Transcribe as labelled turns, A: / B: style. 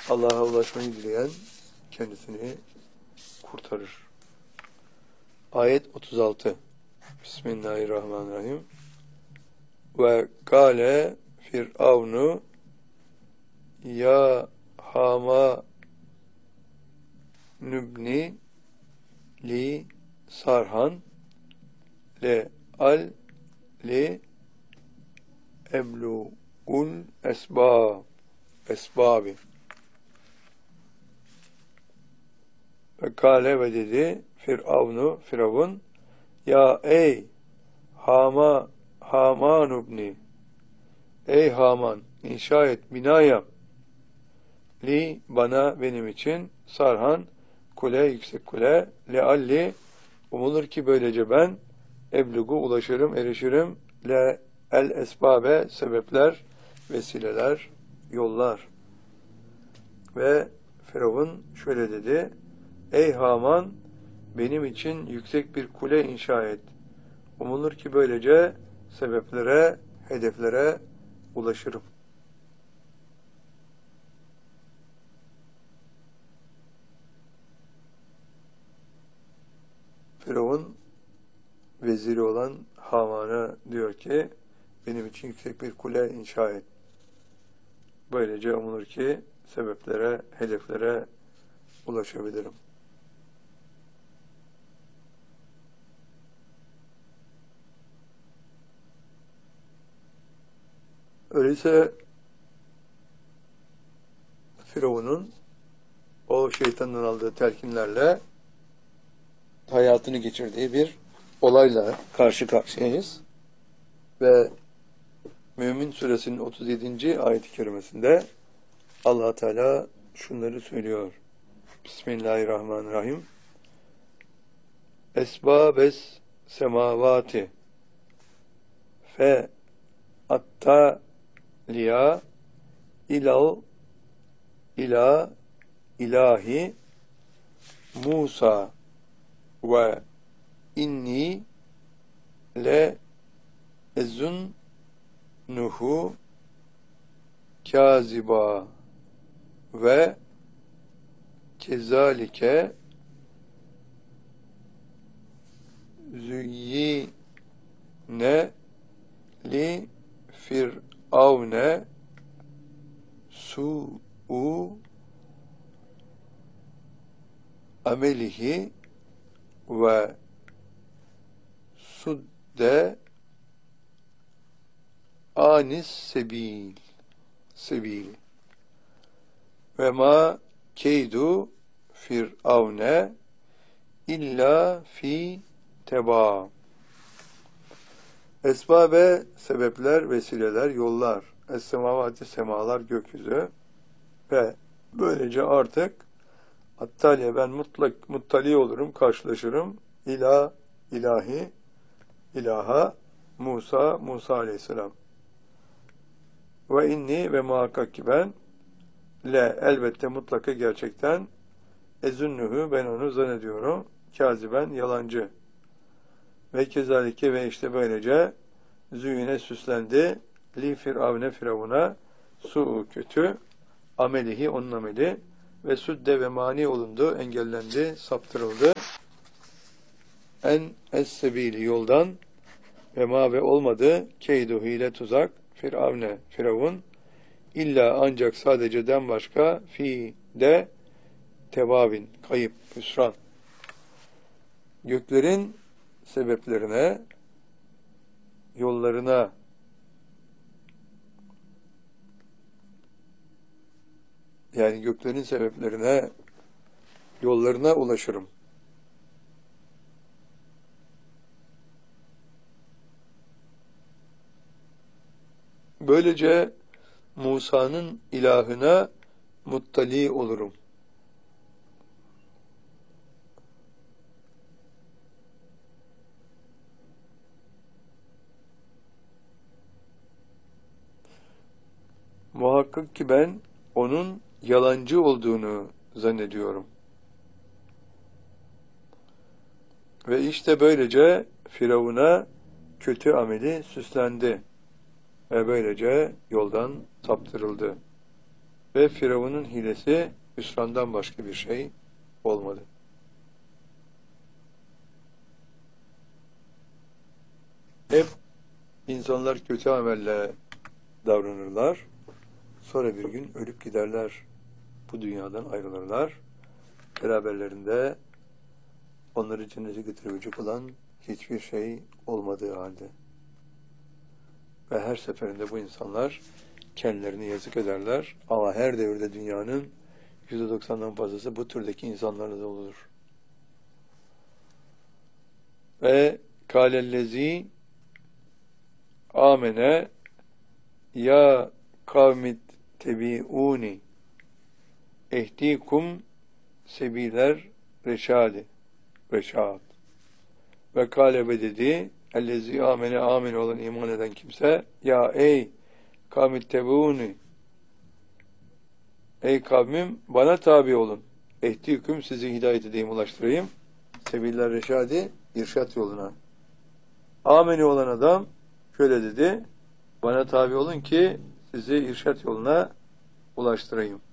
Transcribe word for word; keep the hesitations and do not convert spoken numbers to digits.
A: Allah'a ulaşmayı dileyen kendisini kurtarır. Ayet otuz altı. Bismillahirrahmanirrahim. Ve kâle Firavnu ya Hama nübni li sarhan le al li eblugul esbab esbabi ve kâle ve dedi Firavnu Firavun ya ey Hama Haman ibni ey Haman inşa et bina yap li bana benim için sarhan kule yüksek kule lealli umulur ki böylece ben eblugu ulaşırım erişirim le el esbabe sebepler vesileler yollar ve Firavun şöyle dedi ey Haman benim için yüksek bir kule inşa et umulur ki böylece sebeplere hedeflere ulaşırım. Firavun veziri olan Haman'a diyor ki benim için yüksek bir kule inşa et. Böylece umulur ki sebeplere, hedeflere ulaşabilirim. Öyleyse Firavun'un o şeytandan aldığı telkinlerle hayatını geçirdiği bir olayla karşı karşıyayız. Ve Mümin Suresinin otuz yedinci ayet-i kerimesinde Allah Teala şunları söylüyor. Bismillahirrahmanirrahim. Esbabes semavati fe atta liya ilal ila ilahi Musa ve inni le ezunnuhu kaziba ve kezalike züyyine li firavne su'u amelihi ve sudde anis sebil sebil ve ma keydu firavne illa fi teba. Esbabe sebepler, vesileler, yollar. Es-semavati semalar gökyüzü ve böylece artık Attaliye ben mutlak muttali olurum, karşılaşırım. İla ilahi ilaha Musa Musa aleyhisselam. Ve inni ve muhakkak ki ben le elbette mutlaka gerçekten ezünnuhu ben onu zannediyorum. Kaziben yalancı. Ve kezalike ve işte böylece züyüne süslendi. Li firavne firavuna su'u kötü amelihi onun ameli ve sudde ve mani olundu, engellendi, saptırıldı. En es-sebili yoldan ve ma ve olmadı keydu hile tuzak firavne firavun illa ancak sadece den başka fi de tevabin kayıp hüsran. Göklerin sebeplerine yollarına yani göklerin sebeplerine yollarına ulaşırım. Böylece Musa'nın ilahına muttali olurum. Muhakkak ki ben onun yalancı olduğunu zannediyorum. Ve işte böylece Firavun'a kötü ameli süslendi ve böylece yoldan saptırıldı. Ve Firavun'un hilesi hüsrandan başka bir şey olmadı. Hep insanlar kötü amelle davranırlar. Sonra bir gün ölüp giderler. Bu dünyadan ayrılırlar. Beraberlerinde onları cennete götürecek olan hiçbir şey olmadığı halde. Ve her seferinde bu insanlar kendilerini yazık ederler. Ama her devirde dünyanın yüzde doksandan fazlası bu türdeki insanlarla doludur. Ve kâlellezî amene ya kavmit tebi'ûni ehdikum sebiler reşadi reşad ve kâlebe dedi ellezî amene amin olan iman eden kimse ya ey kavmit tebi'ûni ey kavmim bana tabi olun ehdikum sizi hidayet edeyim ulaştırayım sebiler reşadi irşat yoluna. Ameni olan adam şöyle dedi, bana tabi olun ki sizi irşat yoluna ulaştırayım.